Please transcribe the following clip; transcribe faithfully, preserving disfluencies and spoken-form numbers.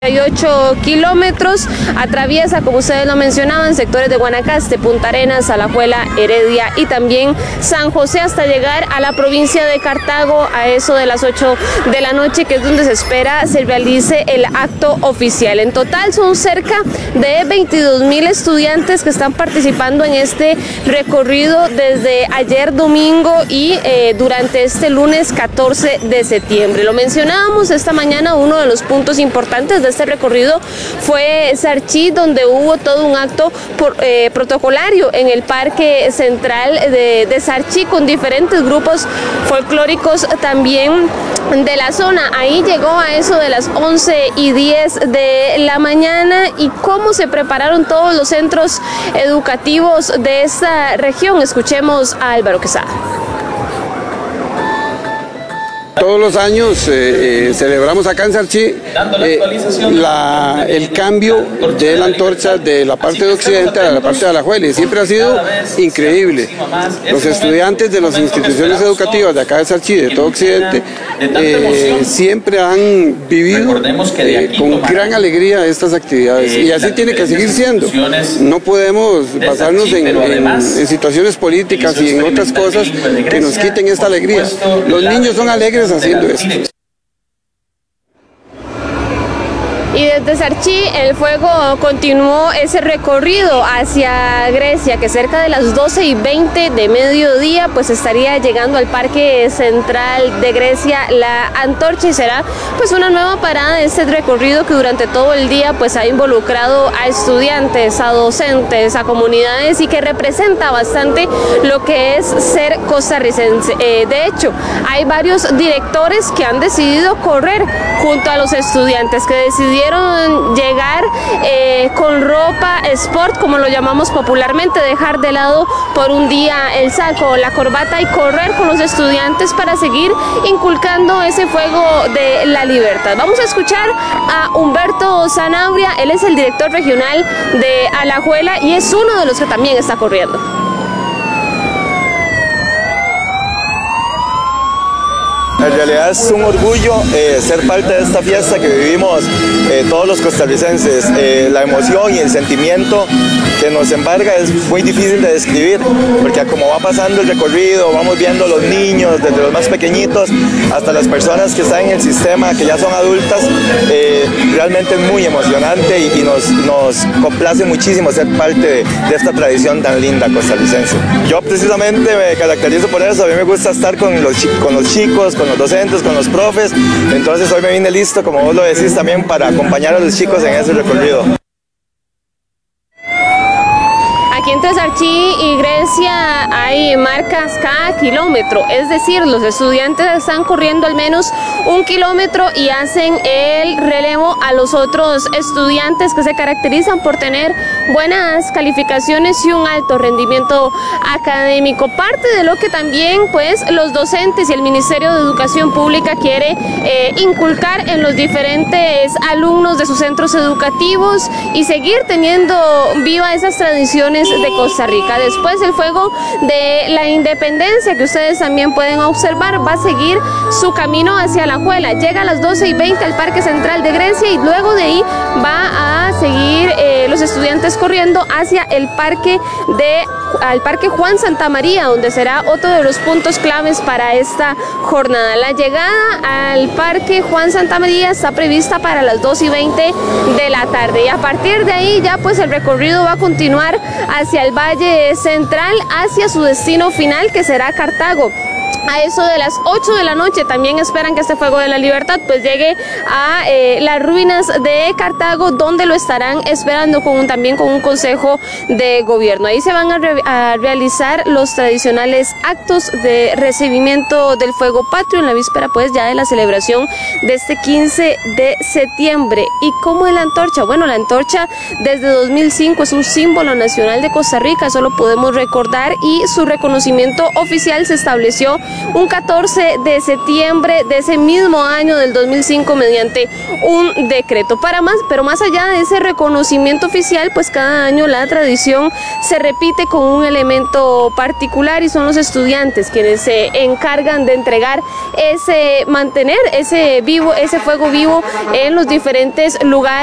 ocho kilómetros, atraviesa, como ustedes lo mencionaban, sectores de Guanacaste, Punta Arenas, Alajuela, Heredia y también San José hasta llegar a la provincia de Cartago a eso de las ocho de la noche, que es donde se espera se realice el acto oficial. En total son cerca de veintidós mil estudiantes que están participando en este recorrido desde ayer domingo y eh, durante este lunes catorce de septiembre. Lo mencionábamos esta mañana, uno de los puntos importantes de este recorrido fue Sarchí, donde hubo todo un acto por, eh, protocolario en el Parque Central de, de Sarchí con diferentes grupos folclóricos también de la zona. Ahí llegó a eso de las once y diez de la mañana. Y cómo se prepararon todos los centros educativos de esta región, escuchemos a Álvaro Quesada. Todos los años eh, eh, celebramos acá en Sarchí eh, la, el cambio de la antorcha de la parte de occidente a la parte de Alajuela, y siempre ha sido increíble. Los estudiantes de las instituciones educativas de acá de Sarchí, de todo occidente, eh, siempre han vivido eh, con gran alegría estas actividades, y así tiene que seguir siendo. No podemos basarnos en, en, en situaciones políticas y en otras cosas que nos quiten esta alegría. Los niños son alegres haciendo esto. Y desde Sarchí el fuego continuó ese recorrido hacia Grecia, que cerca de las doce y veinte de mediodía pues estaría llegando al Parque Central de Grecia la antorcha, y será pues una nueva parada de este recorrido que durante todo el día pues ha involucrado a estudiantes, a docentes, a comunidades, y que representa bastante lo que es ser costarricense. Eh, de hecho, hay varios directores que han decidido correr junto a los estudiantes, que decidieron llegar eh, con ropa sport, como lo llamamos popularmente, dejar de lado por un día el saco, la corbata, y correr con los estudiantes para seguir inculcando ese fuego de la libertad. Vamos a escuchar a Humberto Sanabria, él es el director regional de Alajuela y es uno de los que también está corriendo. En realidad es un orgullo eh, ser parte de esta fiesta que vivimos eh, todos los costarricenses. Eh, la emoción y el sentimiento que nos embarga es muy difícil de describir, porque como va pasando el recorrido, vamos viendo los niños, desde los más pequeñitos hasta las personas que están en el sistema, que ya son adultas. Eh, realmente es muy emocionante y, y nos, nos complace muchísimo ser parte de, de esta tradición tan linda costarricense. Yo precisamente me caracterizo por eso. A mí me gusta estar con los, con los chicos, con los docentes, con los profes, entonces hoy me vine listo, como vos lo decís, también para acompañar a los chicos en ese recorrido. Aquí entre Sarchí y Grecia hay marcas cada kilómetro, es decir, los estudiantes están corriendo al menos un kilómetro y hacen el relevo a los otros estudiantes que se caracterizan por tener buenas calificaciones y un alto rendimiento académico. Parte de lo que también pues los docentes y el Ministerio de Educación Pública quiere eh, inculcar en los diferentes alumnos de sus centros educativos y seguir teniendo viva esas tradiciones de Costa Rica. Después el fuego de la independencia, que ustedes también pueden observar, va a seguir su camino hacia Alajuela. Llega a las doce y veinte al Parque Central de Grecia y luego de ahí va a seguir eh, los estudiantes corriendo hacia el parque de al Parque Juan Santamaría, donde será otro de los puntos claves para esta jornada. La llegada al Parque Juan Santamaría está prevista para las dos y veinte de la tarde, y a partir de ahí ya pues el recorrido va a continuar hacia el Valle Central, hacia su destino final, que será Cartago. A eso de las ocho de la noche también esperan que este fuego de la libertad pues llegue a eh, las ruinas de Cartago, donde lo estarán esperando con un, también con un consejo de gobierno. Ahí se van a, re, a realizar los tradicionales actos de recibimiento del fuego patrio en la víspera pues ya de la celebración de este quince de septiembre. ¿Y cómo es la antorcha? Bueno, la antorcha desde dos mil cinco es un símbolo nacional de Costa Rica, eso lo podemos recordar, y su reconocimiento oficial se estableció un catorce de septiembre de ese mismo año del dos mil cinco mediante un decreto. Para más, pero más allá de ese reconocimiento oficial, pues cada año la tradición se repite con un elemento particular y son los estudiantes quienes se encargan de entregar ese, mantener ese vivo, ese fuego vivo en los diferentes lugares